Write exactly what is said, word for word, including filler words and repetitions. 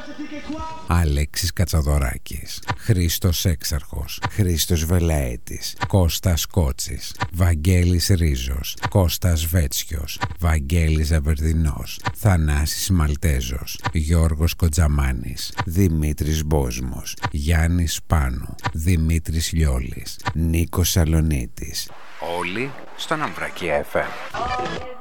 Αλέξης Κατσαδωράκης, Χρήστος Έξαρχος, Χρήστος Βελαέτης, Κώστας Κότσης, Βαγγέλης Ρίζος, Κώστας Βέτσιος, Βαγγέλης Ζαβερδινός, Θανάσης Μαλτέζος, Γιώργος Κοντζαμάνης, Δημήτρης Μπόσμος, Γιάννης Πάνου, Δημήτρης Λιόλης, Νίκος Σαλονίτης. Όλοι στον Αμβρακία εφ εμ.